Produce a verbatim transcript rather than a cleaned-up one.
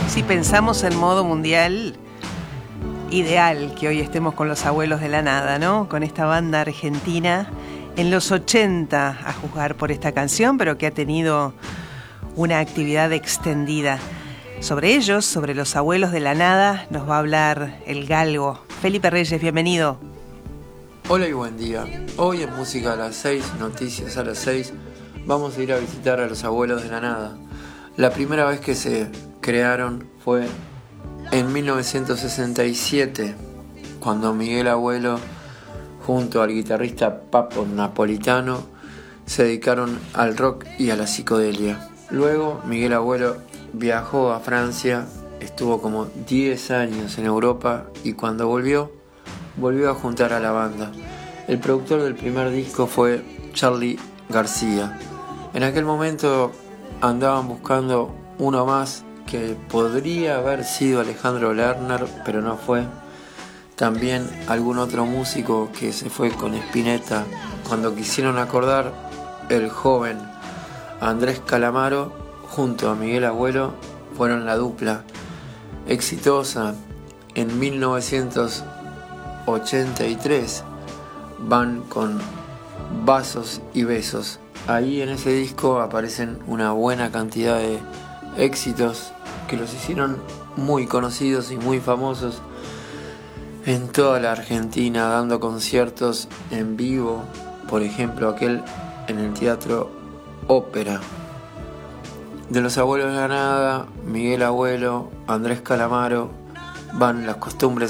Si pensamos en modo mundial, ideal que hoy estemos con los Abuelos de la Nada, ¿no? Con esta banda argentina en los ochenta, a juzgar por esta canción, pero que ha tenido una actividad extendida. Sobre ellos, sobre los Abuelos de la Nada, nos va a hablar el galgo. Felipe Reyes, bienvenido. Hola y buen día. Hoy en Música a las seis, Noticias a las seis, vamos a ir a visitar a los Abuelos de la Nada. La primera vez que se crearon fue en mil novecientos sesenta y siete, cuando Miguel Abuelo, junto al guitarrista Papo Napolitano, se dedicaron al rock y a la psicodelia. Luego Miguel Abuelo viajó a Francia, estuvo como diez años en Europa y cuando volvió, volvió a juntar a la banda. El productor del primer disco fue Charly García. En aquel momento andaban buscando uno más que podría haber sido Alejandro Lerner, pero no fue. También algún otro músico que se fue con Spinetta. Cuando quisieron acordar, el joven Andrés Calamaro junto a Miguel Abuelo fueron la dupla exitosa. En mil novecientos ochenta y tres van con Vasos y Besos. Ahí en ese disco aparecen una buena cantidad de éxitos que los hicieron muy conocidos y muy famosos en toda la Argentina, dando conciertos en vivo, por ejemplo aquel en el Teatro Ópera. De los Abuelos de la Nada, Miguel Abuelo, Andrés Calamaro, van Las Costumbres